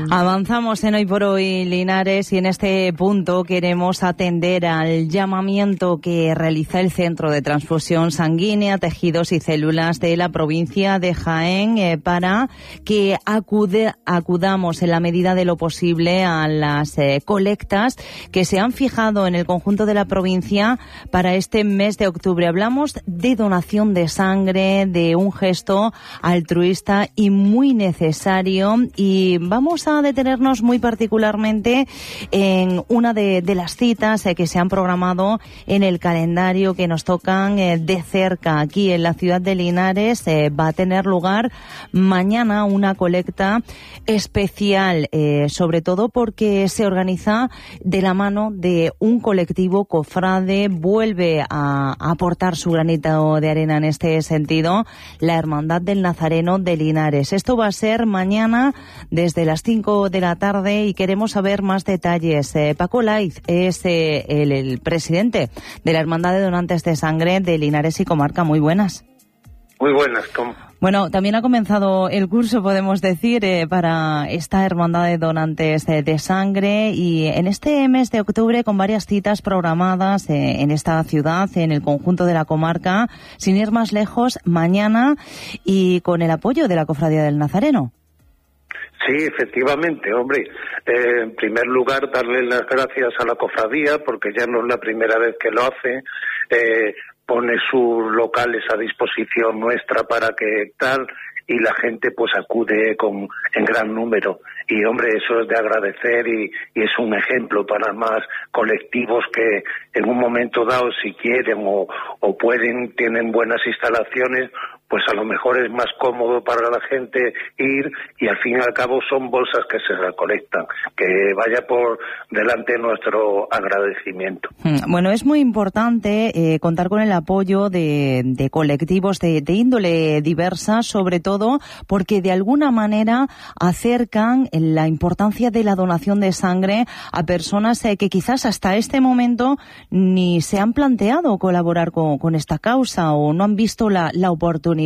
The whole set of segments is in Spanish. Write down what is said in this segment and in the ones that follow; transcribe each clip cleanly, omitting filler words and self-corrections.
Avanzamos en Hoy por Hoy, Linares, y en este punto queremos atender al llamamiento que realiza el Centro de Transfusión Sanguínea, Tejidos y Células de la provincia de Jaén para que acudamos en la medida de lo posible a las colectas que se han fijado en el conjunto de la provincia para este mes de octubre. Hablamos de donación de sangre, de un gesto altruista y muy necesario, y vamos a detenernos muy particularmente en una de las citas que se han programado en el calendario que nos tocan de cerca aquí en la ciudad de Linares. Va a tener lugar mañana una colecta especial, sobre todo porque se organiza de la mano de un colectivo cofrade. Vuelve a aportar su granito de arena en este sentido la Hermandad del Nazareno de Linares. Esto va a ser mañana desde las 5 de la tarde y queremos saber más detalles. Paco Laiz es el presidente de la Hermandad de Donantes de Sangre de Linares y Comarca. Muy buenas. Muy buenas, Tom. Bueno, también ha comenzado el curso, podemos decir, para esta Hermandad de Donantes de Sangre, y en este mes de octubre con varias citas programadas en esta ciudad, en el conjunto de la comarca, sin ir más lejos, mañana, y con el apoyo de la Cofradía del Nazareno. Sí, efectivamente, hombre. En primer lugar, darle las gracias a la cofradía, porque ya no es la primera vez que lo hace. Pone sus locales a disposición nuestra para que tal, y la gente pues acude en gran número. Y hombre, eso es de agradecer y es un ejemplo para más colectivos que en un momento dado, si quieren o pueden, tienen buenas instalaciones, pues a lo mejor es más cómodo para la gente ir, y al fin y al cabo son bolsas que se recolectan. Que vaya por delante nuestro agradecimiento. Bueno, es muy importante contar con el apoyo de colectivos de índole diversa, sobre todo porque de alguna manera acercan la importancia de la donación de sangre a personas que quizás hasta este momento ni se han planteado colaborar con esta causa o no han visto la oportunidad.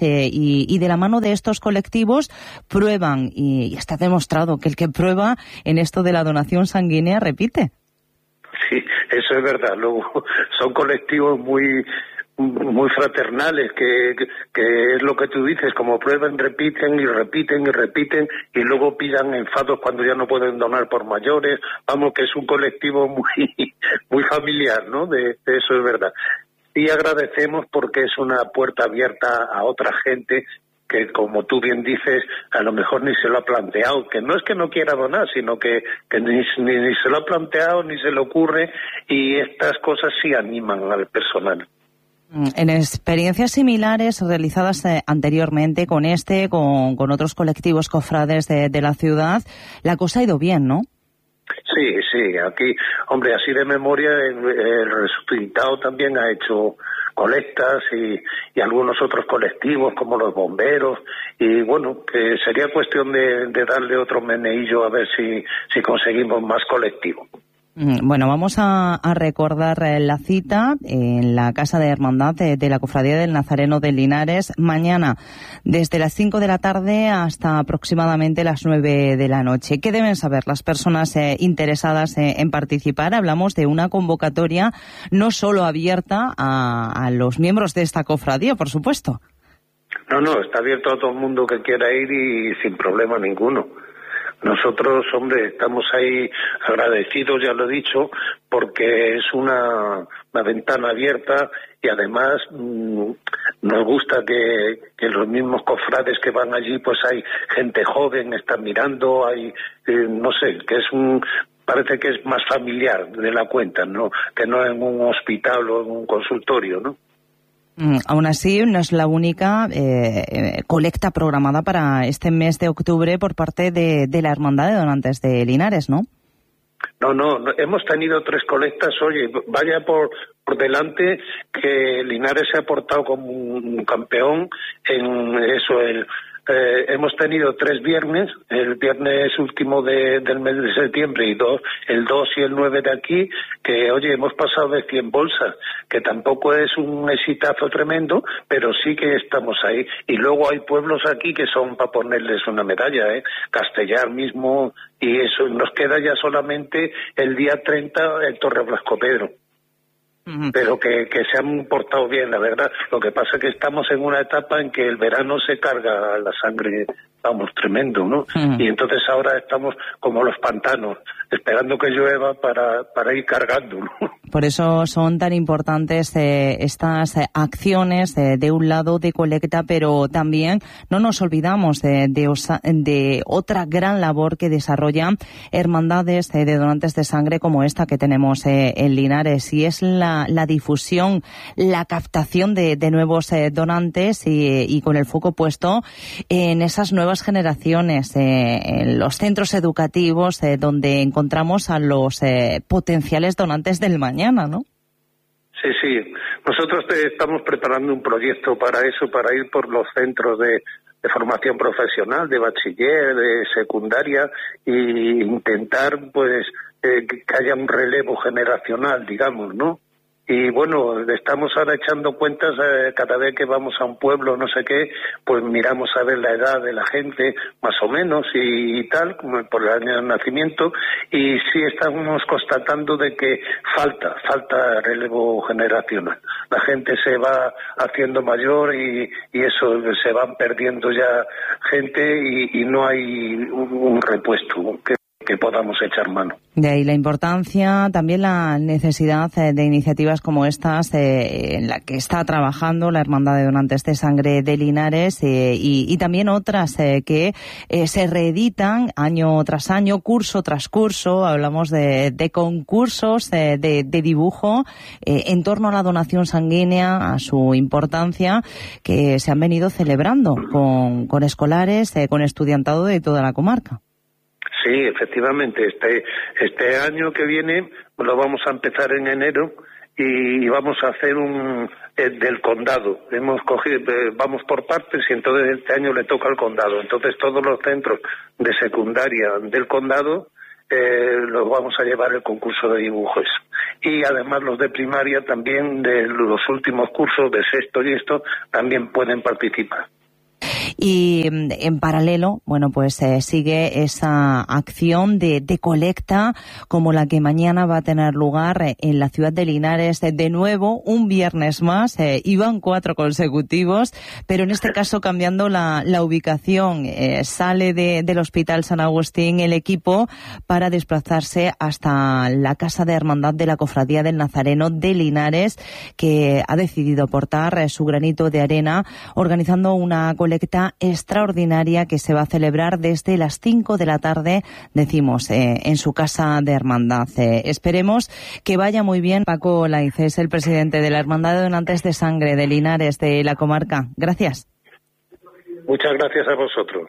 Y de la mano de estos colectivos prueban, y está demostrado que el que prueba en esto de la donación sanguínea repite. Sí, eso es verdad. Luego son colectivos muy fraternales, que es lo que tú dices, como prueban, repiten y repiten y repiten, y luego pidan enfados cuando ya no pueden donar por mayores. Vamos, que es un colectivo muy familiar, ¿no? De eso es verdad. Y agradecemos porque es una puerta abierta a otra gente que, como tú bien dices, a lo mejor ni se lo ha planteado, que no es que no quiera donar, sino que ni se lo ha planteado, ni se le ocurre, y estas cosas sí animan al personal. En experiencias similares realizadas anteriormente con otros colectivos cofrades de la ciudad, la cosa ha ido bien, ¿no? Sí, aquí, hombre, así de memoria, el Resucitado también ha hecho colectas y algunos otros colectivos como los bomberos, y bueno, que sería cuestión de darle otro meneillo a ver si conseguimos más colectivos. Bueno, vamos a recordar la cita en la Casa de Hermandad de la Cofradía del Nazareno de Linares, mañana desde las 5 de la tarde hasta aproximadamente las 9 de la noche. ¿Qué deben saber las personas interesadas en participar? Hablamos de una convocatoria no solo abierta a los miembros de esta cofradía, por supuesto. No, está abierto a todo el mundo que quiera ir y sin problema ninguno. Nosotros, hombre, estamos ahí agradecidos, ya lo he dicho, porque es una ventana abierta, y además nos gusta que los mismos cofrades que van allí, pues hay gente joven, están mirando, hay, no sé, que parece que es más familiar de la cuenta, ¿no? Que no en un hospital o en un consultorio, ¿no? Aún así, no es la única colecta programada para este mes de octubre por parte de la Hermandad de Donantes de Linares, ¿no? No, hemos tenido 3 colectas. Oye, vaya por delante que Linares se ha portado como un campeón en eso, hemos tenido 3 viernes, el viernes último del mes de septiembre y el 2 y el 9 de aquí, que oye, hemos pasado de 100 bolsas, que tampoco es un exitazo tremendo, pero sí que estamos ahí. Y luego hay pueblos aquí que son para ponerles una medalla, Castellar mismo, y eso, nos queda ya solamente el día 30 el Torre Blasco Pedro. Pero que se han portado bien, la verdad. Lo que pasa es que estamos en una etapa en que el verano se carga la sangre, vamos, tremendo, ¿no? Y entonces ahora estamos como los pantanos, esperando que llueva para ir cargando, ¿no? Por eso son tan importantes estas acciones, de un lado de colecta, pero también no nos olvidamos de otra gran labor que desarrollan hermandades de donantes de sangre como esta que tenemos en Linares, y es la difusión, la captación de nuevos donantes y con el foco puesto en esas nuevas generaciones, en los centros educativos donde encontramos a los potenciales donantes del mañana, ¿no? Sí. Nosotros estamos preparando un proyecto para eso, para ir por los centros de formación profesional, de bachiller, de secundaria, e intentar, pues, que haya un relevo generacional, digamos, ¿no? Y bueno, estamos ahora echando cuentas, cada vez que vamos a un pueblo, no sé qué, pues miramos a ver la edad de la gente, más o menos, y tal, como por el año de nacimiento, y sí estamos constatando de que falta relevo generacional. La gente se va haciendo mayor y eso, se van perdiendo ya gente y no hay un repuesto que podamos echar mano. De ahí la importancia, también la necesidad de iniciativas como estas, en la que está trabajando la Hermandad de Donantes de Sangre de Linares, y también otras que se reeditan año tras año, curso tras curso. Hablamos de concursos de dibujo en torno a la donación sanguínea, a su importancia, que se han venido celebrando con escolares, con estudiantado de toda la comarca. Sí, efectivamente. Este año que viene lo vamos a empezar en enero y vamos a hacer del condado. Hemos cogido, vamos por partes, y entonces este año le toca al condado. Entonces todos los centros de secundaria del condado los vamos a llevar el concurso de dibujos. Y además los de primaria también, de los últimos cursos de sexto y esto, también pueden participar. Y en paralelo, bueno, pues sigue esa acción de colecta como la que mañana va a tener lugar en la ciudad de Linares. De nuevo, un viernes más, y van 4 consecutivos, pero en este caso cambiando la ubicación. Sale del Hospital San Agustín el equipo para desplazarse hasta la Casa de Hermandad de la Cofradía del Nazareno de Linares, que ha decidido aportar su granito de arena organizando una colecta extraordinaria que se va a celebrar desde las 5 de la tarde, decimos, en su casa de hermandad. Esperemos que vaya muy bien. Paco Laiz es el presidente de la Hermandad de Donantes de Sangre de Linares, de la comarca. Gracias. Muchas gracias a vosotros.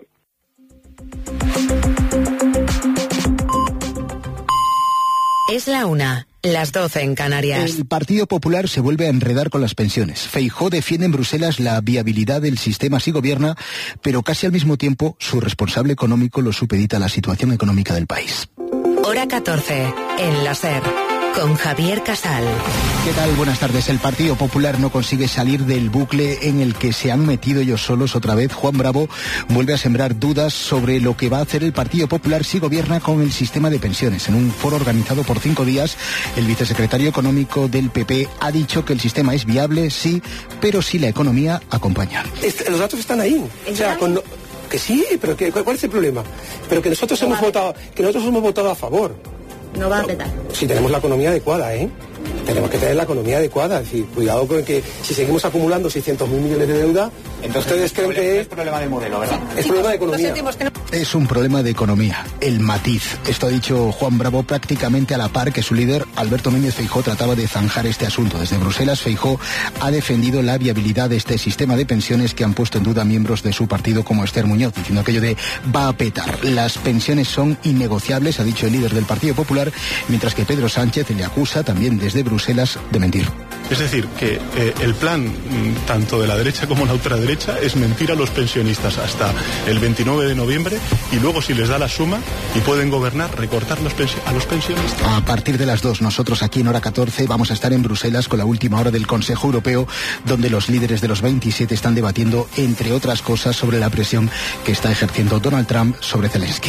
Es la 1, las 12 en Canarias. El Partido Popular se vuelve a enredar con las pensiones. Feijóo defiende en Bruselas la viabilidad del sistema si gobierna, pero casi al mismo tiempo su responsable económico lo supedita a la situación económica del país. Hora 14, en la SER, con Javier Casal. ¿Qué tal? Buenas tardes. El Partido Popular no consigue salir del bucle en el que se han metido ellos solos otra vez. Juan Bravo vuelve a sembrar dudas sobre lo que va a hacer el Partido Popular si gobierna con el sistema de pensiones. En un foro organizado por 5 días, el vicesecretario económico del PP ha dicho que el sistema es viable, sí, pero si la economía acompaña. Los datos están ahí. O sea, que sí, pero ¿cuál es el problema? Pero que nosotros hemos votado a favor. No va a petar. Si tenemos la economía adecuada, tenemos que tener la economía adecuada. Es decir, cuidado con que si seguimos acumulando 600.000 millones de deuda, entonces ustedes creen que es problema de modelo, ¿verdad? Es problema de economía. Es un problema de economía, el matiz. Esto ha dicho Juan Bravo prácticamente a la par que su líder, Alberto Núñez Feijóo, trataba de zanjar este asunto. Desde Bruselas, Feijóo ha defendido la viabilidad de este sistema de pensiones que han puesto en duda miembros de su partido como Esther Muñoz, diciendo aquello de va a petar. Las pensiones son innegociables, ha dicho el líder del Partido Popular, mientras que Pedro Sánchez le acusa también desde Bruselas de mentir. Es decir, que el plan tanto de la derecha como la ultraderecha es mentir a los pensionistas hasta el 29 de noviembre y luego, si les da la suma y pueden gobernar, recortar a los pensionistas. A partir de las 2, nosotros aquí en Hora 14 vamos a estar en Bruselas con la última hora del Consejo Europeo, donde los líderes de los 27 están debatiendo, entre otras cosas, sobre la presión que está ejerciendo Donald Trump sobre Zelensky.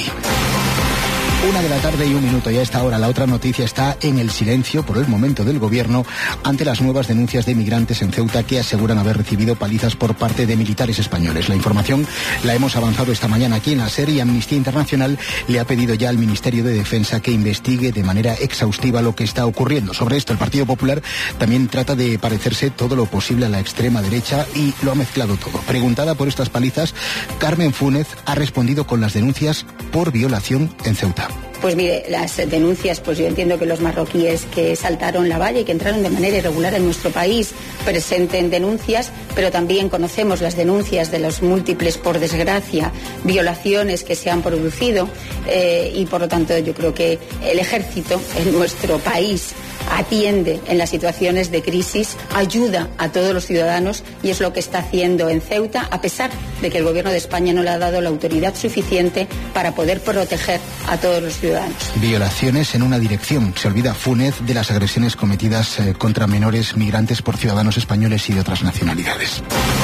1:01 p.m. y a esta hora la otra noticia está en el silencio por el momento del gobierno ante las nuevas denuncias de migrantes en Ceuta que aseguran haber recibido palizas por parte de militares españoles. La información la hemos avanzado esta mañana aquí en la SER y Amnistía Internacional le ha pedido ya al Ministerio de Defensa que investigue de manera exhaustiva lo que está ocurriendo. Sobre esto, el Partido Popular también trata de parecerse todo lo posible a la extrema derecha y lo ha mezclado todo. Preguntada por estas palizas, Carmen Fúnez ha respondido con las denuncias por violación en Ceuta. Pues mire, las denuncias, pues yo entiendo que los marroquíes que saltaron la valla y que entraron de manera irregular en nuestro país presenten denuncias, pero también conocemos las denuncias de los múltiples, por desgracia, violaciones que se han producido y por lo tanto yo creo que el ejército en nuestro país atiende en las situaciones de crisis, ayuda a todos los ciudadanos y es lo que está haciendo en Ceuta, a pesar de que el Gobierno de España no le ha dado la autoridad suficiente para poder proteger a todos los ciudadanos. Violaciones en una dirección. Se olvida Fúnez de las agresiones cometidas contra menores migrantes por ciudadanos españoles y de otras nacionalidades.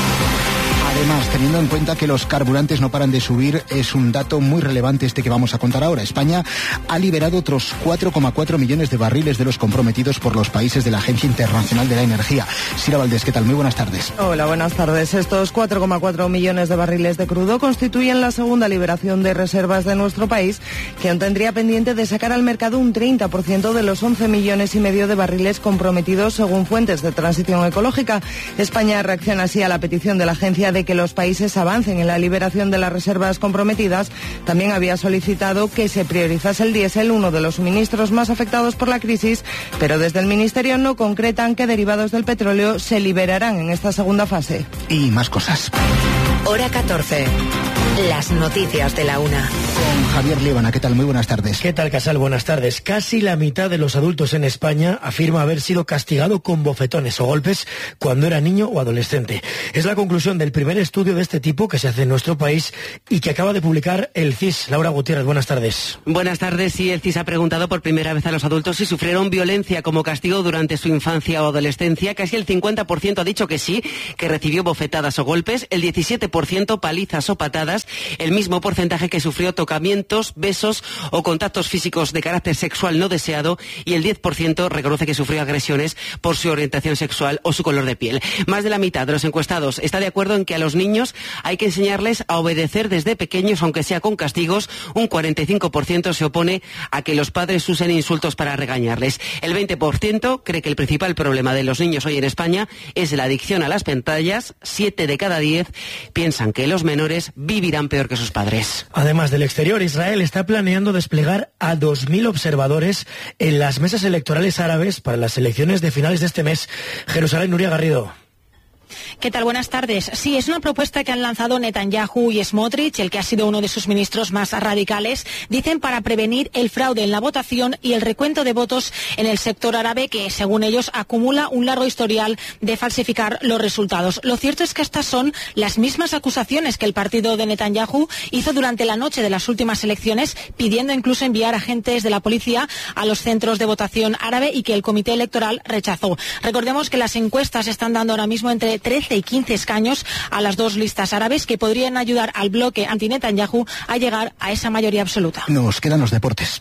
Además, teniendo en cuenta que los carburantes no paran de subir, es un dato muy relevante este que vamos a contar ahora. España ha liberado otros 4,4 millones de barriles de los comprometidos por los países de la Agencia Internacional de la Energía. Sira Valdés, ¿qué tal? Muy buenas tardes. Hola, buenas tardes. Estos 4,4 millones de barriles de crudo constituyen la segunda liberación de reservas de nuestro país, que aún tendría pendiente de sacar al mercado un 30% de los 11,5 millones de barriles comprometidos según fuentes de transición ecológica. España reacciona así a la petición de la agencia de que los países avancen en la liberación de las reservas comprometidas. También había solicitado que se priorizase el diésel, uno de los suministros más afectados por la crisis, pero desde el Ministerio no concretan qué derivados del petróleo se liberarán en esta segunda fase. Y más cosas. Hora 14. Las noticias de la una. Con Javier Líbana, ¿qué tal? Muy buenas tardes. ¿Qué tal, Casal? Buenas tardes. Casi la mitad de los adultos en España afirma haber sido castigado con bofetones o golpes cuando era niño o adolescente. Es la conclusión del primer estudio de este tipo que se hace en nuestro país y que acaba de publicar el CIS. Laura Gutiérrez, buenas tardes. Buenas tardes. Sí, el CIS ha preguntado por primera vez a los adultos si sufrieron violencia como castigo durante su infancia o adolescencia. Casi el 50% ha dicho que sí, que recibió bofetadas o golpes, el 17% palizas o patadas, el mismo porcentaje que sufrió tocamientos, besos o contactos físicos de carácter sexual no deseado y el 10% reconoce que sufrió agresiones por su orientación sexual o su color de piel. Más de la mitad de los encuestados está de acuerdo en que a los niños hay que enseñarles a obedecer desde pequeños, aunque sea con castigos. Un 45% se opone a que los padres usen insultos para regañarles. El 20% cree que el principal problema de los niños hoy en España es la adicción a las pantallas. 7 de cada 10 piensan que los menores vivirán peor que sus padres. Además del exterior, Israel está planeando desplegar a 2.000 observadores en las mesas electorales árabes para las elecciones de finales de este mes. Jerusalén, Nuria Garrido. ¿Qué tal? Buenas tardes. Sí, es una propuesta que han lanzado Netanyahu y Smotrich, el que ha sido uno de sus ministros más radicales, dicen para prevenir el fraude en la votación y el recuento de votos en el sector árabe, que según ellos acumula un largo historial de falsificar los resultados. Lo cierto es que estas son las mismas acusaciones que el partido de Netanyahu hizo durante la noche de las últimas elecciones, pidiendo incluso enviar agentes de la policía a los centros de votación árabe y que el comité electoral rechazó. Recordemos que las encuestas están dando ahora mismo entre 13 y 15 escaños a las dos listas árabes que podrían ayudar al bloque anti-Netanyahu a llegar a esa mayoría absoluta. Nos quedan los deportes.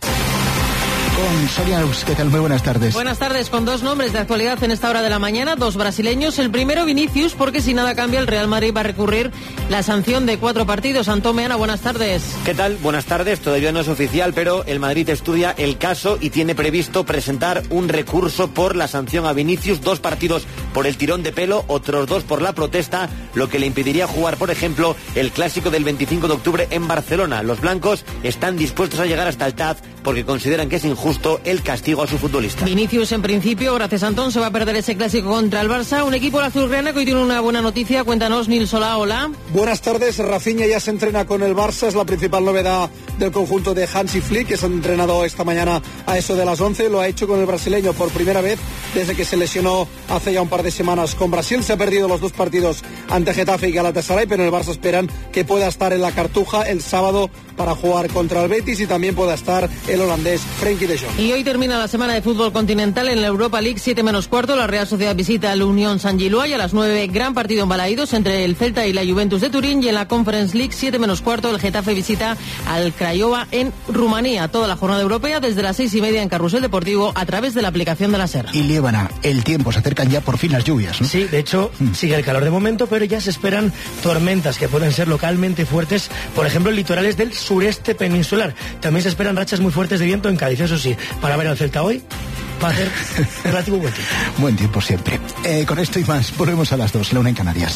Con Sonia, ¿qué tal? Muy buenas tardes. Buenas tardes, con dos nombres de actualidad en esta hora de la mañana, dos brasileños. El primero, Vinicius, porque si nada cambia, el Real Madrid va a recurrir la sanción de 4 partidos. Antón Meana, buenas tardes. ¿Qué tal? Buenas tardes. Todavía no es oficial, pero el Madrid estudia el caso y tiene previsto presentar un recurso por la sanción a Vinicius. 2 partidos por el tirón de pelo, otros 2 por la protesta, lo que le impediría jugar, por ejemplo, el clásico del 25 de octubre en Barcelona. Los blancos están dispuestos a llegar hasta el TAF porque consideran que es injusto el castigo a su futbolista. Vinicius, en principio, gracias a Antón, se va a perder ese clásico contra el Barça. Un equipo azulgrana que hoy tiene una buena noticia. Cuéntanos, Nils Solá, hola. Buenas tardes. Rafinha ya se entrena con el Barça, es la principal novedad del conjunto de Hansi Flick, que se ha entrenado esta mañana a eso de las 11. Lo ha hecho con el brasileño por primera vez desde que se lesionó hace ya un par de semanas con Brasil. Se ha perdido los 2 partidos ante Getafe y Galatasaray, pero en el Barça esperan que pueda estar en la Cartuja el sábado para jugar contra el Betis, y también pueda estar el holandés Frenkie de Jong. Y hoy termina la semana de fútbol continental en la Europa League, 7:15. La Real Sociedad visita al Unión San Gilois, y a las 9 gran partido en Balaídos entre el Celta y la Juventus de Turín, y en la Conference League 7:15 el Getafe visita al Craiova en Rumanía. Toda la jornada europea desde las 6:30 en Carrusel Deportivo a través de la aplicación de la SER. Y Líbana, el tiempo, se acercan ya por fin las lluvias, ¿no? Sí, de hecho sigue el calor de momento, pero ya se esperan tormentas que pueden ser localmente fuertes, por ejemplo en litorales del sureste peninsular. También se esperan rachas muy fuertes de viento en Cádiz. Eso sí, para ver al Celta hoy va a ser relativo buen tiempo. Buen tiempo siempre. Con esto y más, volvemos a las 2, la 1 en Canarias.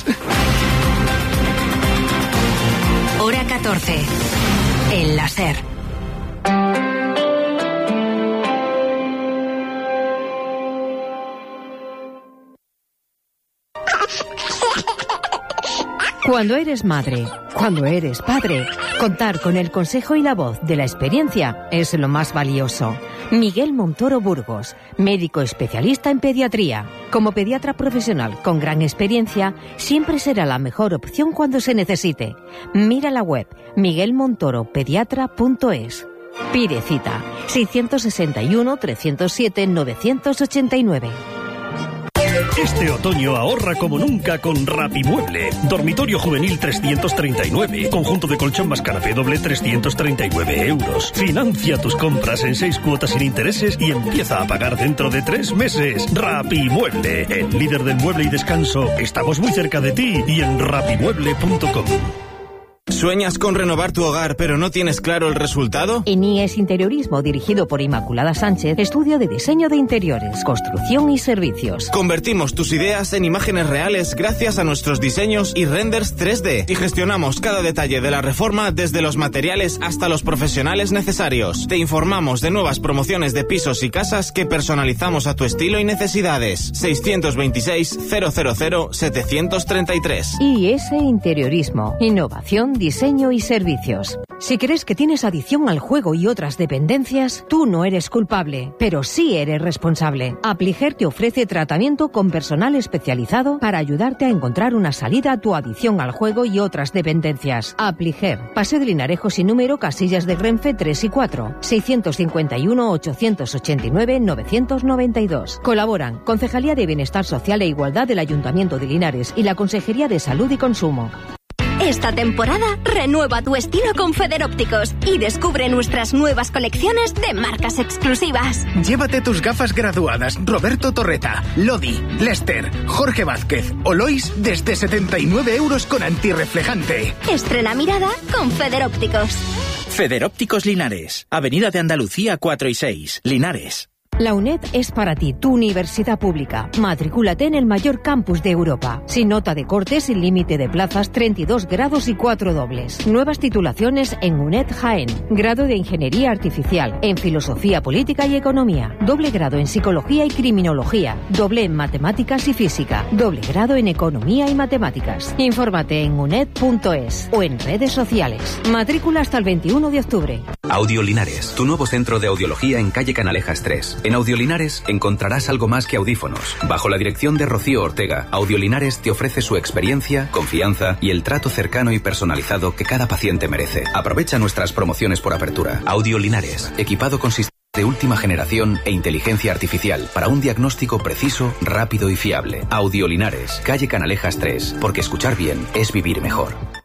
Hora 14, en la SER. Cuando eres madre, cuando eres padre, contar con el consejo y la voz de la experiencia es lo más valioso. Miguel Montoro Burgos, médico especialista en pediatría. Como pediatra profesional con gran experiencia, siempre será la mejor opción cuando se necesite. Mira la web miguelmontoropediatra.es. Pide cita 661 307 989. Este otoño ahorra como nunca con Rapimueble. Dormitorio juvenil 339. Conjunto de colchón más canapé doble 339 euros. Financia tus compras en 6 cuotas sin intereses y empieza a pagar dentro de 3 meses. Rapimueble, el líder del mueble y descanso. Estamos muy cerca de ti y en rapimueble.com. ¿Sueñas con renovar tu hogar pero no tienes claro el resultado? En IES Interiorismo, dirigido por Inmaculada Sánchez, estudio de diseño de interiores, construcción y servicios. Convertimos tus ideas en imágenes reales gracias a nuestros diseños y renders 3D. Y gestionamos cada detalle de la reforma, desde los materiales hasta los profesionales necesarios. Te informamos de nuevas promociones de pisos y casas que personalizamos a tu estilo y necesidades. 626 000 733. IES Interiorismo. Innovación, diseño y servicios. Si crees que tienes adicción al juego y otras dependencias, tú no eres culpable, pero sí eres responsable. Apliger te ofrece tratamiento con personal especializado para ayudarte a encontrar una salida a tu adicción al juego y otras dependencias. Apliger, Paseo de Linarejo sin número, Casillas de Renfe 3 y 4, 651 889 992. Colaboran Concejalía de Bienestar Social e Igualdad del Ayuntamiento de Linares y la Consejería de Salud y Consumo. Esta temporada renueva tu estilo con Federópticos y descubre nuestras nuevas colecciones de marcas exclusivas. Llévate tus gafas graduadas Roberto Torreta, Lodi, Lester, Jorge Vázquez o Lois desde 79 euros con antirreflejante. Estrena mirada con Federópticos. Federópticos Linares, Avenida de Andalucía 4 y 6, Linares. La UNED es para ti, tu universidad pública. Matricúlate en el mayor campus de Europa. Sin nota de corte, sin límite de plazas, 32 grados y 4 dobles. Nuevas titulaciones en UNED Jaén. Grado de Ingeniería Artificial, en Filosofía Política y Economía. Doble grado en Psicología y Criminología. Doble en Matemáticas y Física. Doble grado en Economía y Matemáticas. Infórmate en uned.es o en redes sociales. Matrícula hasta el 21 de octubre. Audio Linares, tu nuevo centro de audiología en calle Canalejas 3. En Audio Linares encontrarás algo más que audífonos. Bajo la dirección de Rocío Ortega, Audio Linares te ofrece su experiencia, confianza y el trato cercano y personalizado que cada paciente merece. Aprovecha nuestras promociones por apertura. Audio Linares, equipado con sistemas de última generación e inteligencia artificial para un diagnóstico preciso, rápido y fiable. Audio Linares, calle Canalejas 3, porque escuchar bien es vivir mejor.